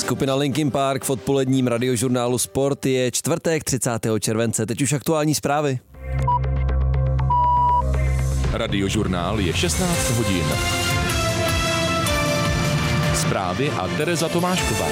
Skupina Linkin Park v odpoledním radiožurnálu Sport. Je čtvrtek 30. července. Teď už aktuální zprávy. Radiožurnál je 16 hodin. Zprávy a Tereza Tomášková.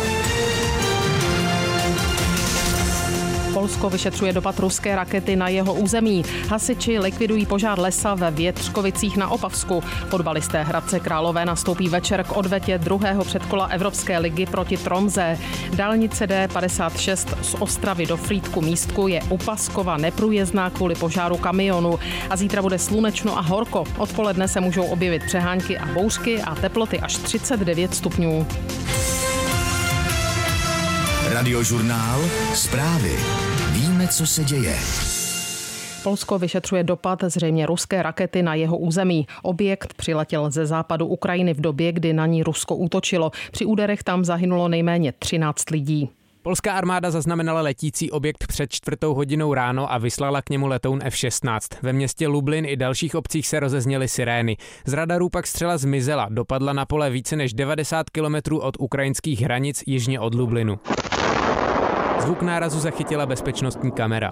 Polsko vyšetřuje dopad ruské rakety na jeho území. Hasiči likvidují požár lesa ve Větřkovicích na Opavsku. Fotbalisté Hradce Králové nastoupí večer k odvetě druhého předkola Evropské ligy proti Tromsø. Dálnice D56 z Ostravy do Frýdku Místku je u Paskova neprůjezdná kvůli požáru kamionu. A zítra bude slunečno a horko. Odpoledne se můžou objevit přehánky a bouřky a teploty až 39 stupňů. Radiožurnál Zprávy. Víme, co se děje. Polsko vyšetřuje dopad zřejmě ruské rakety na jeho území. Objekt přiletěl ze západu Ukrajiny v době, kdy na ní Rusko útočilo. Při úderech tam zahynulo nejméně 13 lidí. Polská armáda zaznamenala letící objekt před 4:00 ráno a vyslala k němu letoun F-16. Ve městě Lublin i dalších obcích se rozezněly sirény. Z radarů pak střela zmizela, dopadla na pole více než 90 kilometrů od ukrajinských hranic jižně od Lublinu. Zvuk nárazu zachytila bezpečnostní kamera.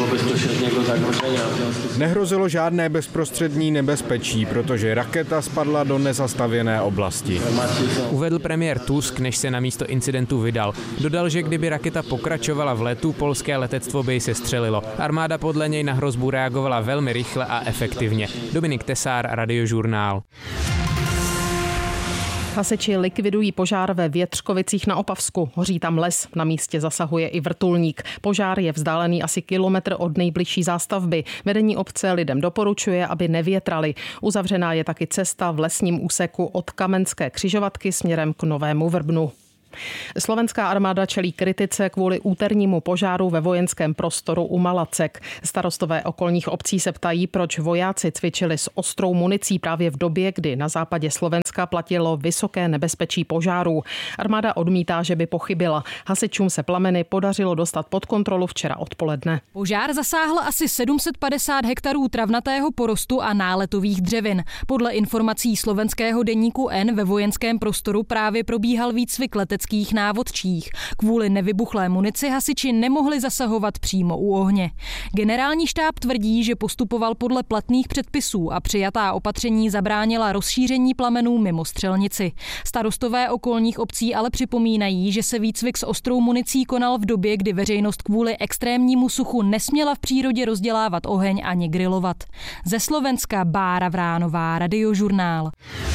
Nehrozilo žádné bezprostřední nebezpečí, protože raketa spadla do nezastavěné oblasti. Uvedl premiér Tusk, než se na místo incidentu vydal. Dodal, že kdyby raketa pokračovala v letu, polské letectvo by ji sestřelilo. Armáda podle něj na hrozbu reagovala velmi rychle a efektivně. Dominik Tesár, Radiožurnál. Hasiči likvidují požár ve Větřkovicích na Opavsku. Hoří tam les, na místě zasahuje i vrtulník. Požár je vzdálený asi kilometr od nejbližší zástavby. Vedení obce lidem doporučuje, aby nevětrali. Uzavřená je taky cesta v lesním úseku od Kamenské křižovatky směrem k Novému Vrbnu. Slovenská armáda čelí kritice kvůli úternímu požáru ve vojenském prostoru u Malacek. Starostové okolních obcí se ptají, proč vojáci cvičili s ostrou municí právě v době, kdy na západě Slovenska platilo vysoké nebezpečí požárů. Armáda odmítá, že by pochybila. Hasičům se plameny podařilo dostat pod kontrolu včera odpoledne. Požár zasáhl asi 750 hektarů travnatého porostu a náletových dřevin. Podle informací slovenského deníku N ve vojenském prostoru právě probíhal výcvik leteckých návodčích. Kvůli nevybuchlé munici hasiči nemohli zasahovat přímo u ohně. Generální štáb tvrdí, že postupoval podle platných předpisů a přijatá opatření zabránila rozšíření plamenů mimo střelnici. Starostové okolních obcí ale připomínají, že se výcvik s ostrou municí konal v době, kdy veřejnost kvůli extrémnímu suchu nesměla v přírodě rozdělávat oheň ani grilovat. Ze Slovenska Bára Vránová, Radiožurnál.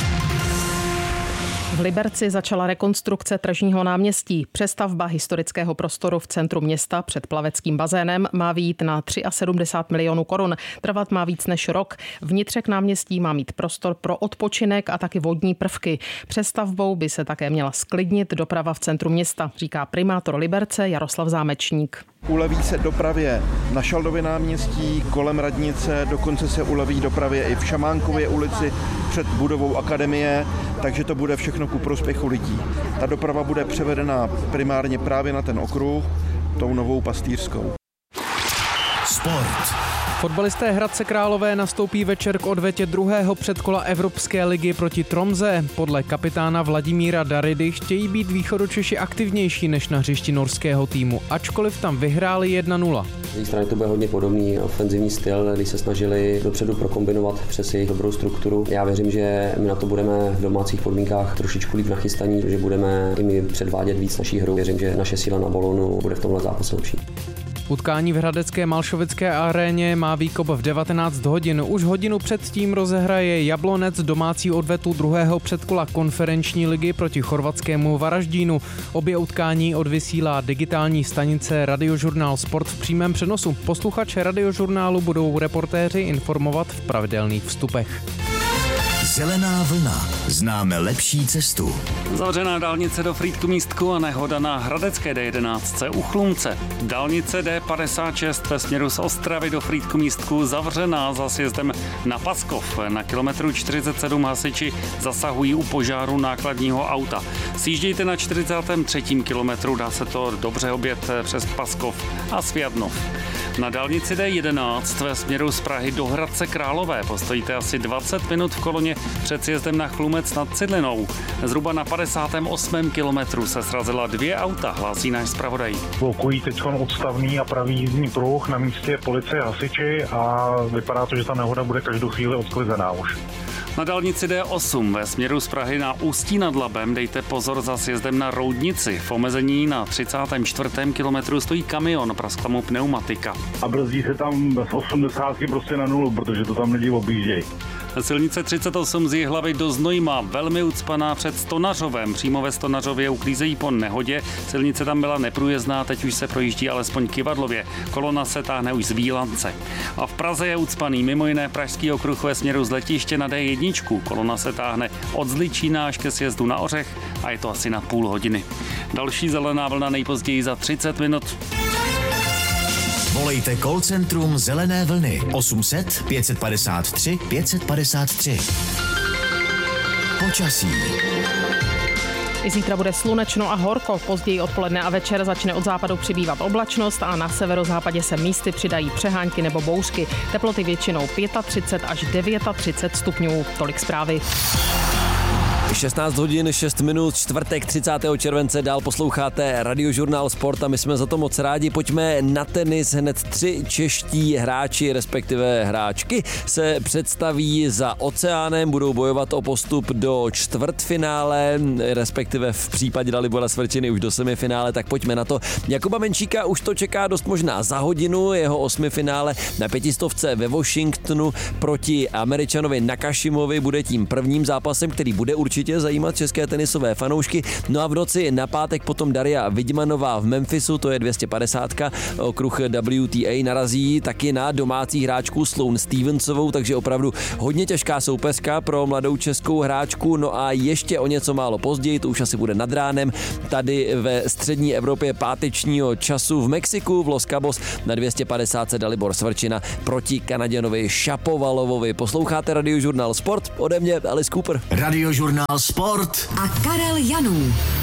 V Liberci začala rekonstrukce tržního náměstí. Přestavba historického prostoru v centru města před plaveckým bazénem má vyjít na 73 milionů korun. Trvat má víc než rok. Vnitřek náměstí má mít prostor pro odpočinek a taky vodní prvky. Přestavbou by se také měla sklidnit doprava v centru města, říká primátor Liberce Jaroslav Zámečník. Uleví se dopravě na Šaldově náměstí, kolem radnice, dokonce se uleví dopravě i v Šamánkově ulici před budovou akademie, takže to bude všechno ku prospěchu lidí. Ta doprava bude převedena primárně právě na ten okruh, tou novou pastýřskou. Sport. Fotbalisté Hradce Králové nastoupí večer k odvetě druhého předkola Evropské ligy proti Tromsø. Podle kapitána Vladimíra Daridy chtějí být východočeši aktivnější než na hřišti norského týmu, ačkoliv tam vyhráli 1-0. Z jejich strany to bude hodně podobný ofenzivní styl, kdy se snažili dopředu prokombinovat přes jejich dobrou strukturu. Já věřím, že my na to budeme v domácích podmínkách trošičku líp nachystaní, že budeme i my předvádět víc naší hru. Věřím, že naše síla na balonu bude v tomhle zápase lepší. Utkání v hradecké Malšovické aréně má výkop v 19 hodin. Už hodinu předtím rozehraje Jablonec domácí odvetu druhého předkola konferenční ligy proti chorvatskému Varaždínu. Obě utkání odvysílá digitální stanice Radiožurnál Sport v přímém přenosu. Posluchače Radiožurnálu budou reportéři informovat v pravidelných vstupech. Zelená vlna. Známe lepší cestu. Zavřená dálnice do Frýdku Místku a nehoda na hradecké D11 u Chlumce. Dálnice D56 ve směru z Ostravy do Frýdku Místku zavřená za sjezdem na Paskov. Na kilometru 47 hasiči zasahují u požáru nákladního auta. Sjíždějte na 43. kilometru, dá se to dobře objet přes Paskov a Sviadnov. Na dálnici D11 ve směru z Prahy do Hradce Králové postojíte asi 20 minut v koloně před sjezdem na Chlumec nad Cidlinou. Zhruba na 58. kilometru se srazila 2 auta, hlásí náš zpravodaj. Blokují teď odstavný a pravý jízdní pruh, na místě policie, hasiči a vypadá to, že ta nehoda bude každou chvíli odklizená už. Na dálnici D8 ve směru z Prahy na Ústí nad Labem dejte pozor za sjezdem na Roudnici. V omezení na 34. kilometru stojí kamion, praskla mu pneumatika. A brzdí se tam z 80 prostě na nulu, protože to tam lidi objíždějí. Silnice 38 z Jihlavy do Znojma, velmi ucpaná před Stonařovem. Přímo ve Stonařově uklízejí po nehodě. Silnice tam byla neprůjezdná, teď už se projíždí alespoň kyvadlově. Kolona se táhne už z Bílance. A v Praze je ucpaný mimo jiné Pražský okruh ve směru z letiště na D1. Kolona se táhne od Zličína až ke sjezdu na Ořech a je to asi na půl hodiny. Další zelená vlna nejpozději za 30 minut. Volejte call centrum Zelené vlny 800 553 553. Počasí. I zítra bude slunečno a horko. Později odpoledne a večer začne od západu přibývat oblačnost a na severozápadě se místy přidají přehánky nebo bouřky. Teploty většinou 35 až 39 stupňů. Tolik zprávy. 16 hodin 6 minut, čtvrtek 30. července, dál posloucháte Radiožurnál Sport a my jsme za to moc rádi. Pojďme na tenis, hned 3 čeští hráči, respektive hráčky, se představí za oceánem, budou bojovat o postup do čtvrtfinále, respektive v případě Dalibora Svrčiny už do semifinále, tak pojďme na to. Jakuba Menčíka už to čeká dost možná za hodinu, jeho 8. finále na 500 ve Washingtonu proti Američanovi Nakashimovi bude tím prvním zápasem, který bude určitě zajímat české tenisové fanoušky. No a v noci na pátek potom Daria Vidmanová v Memphisu, to je 250, okruh WTA, narazí taky na domácí hráčku Sloane Stevensovou, takže opravdu hodně těžká soupeřka pro mladou českou hráčku. No a ještě o něco málo později, to už asi bude nad ránem, tady ve střední Evropě pátečního času v Mexiku v Los Cabos na 250 Dalibor Svrčina proti Kanaděnovi Šapovalovovi. Posloucháte Radiožurnál Sport, ode mě Alice Cooper. Radiožurnál Sport a Karel Janů.